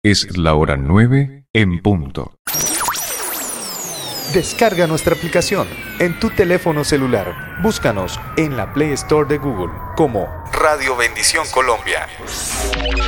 Es la hora 9 en punto. Descarga nuestra aplicación en tu teléfono celular. Búscanos en la Play Store de Google como Radio Bendición Colombia.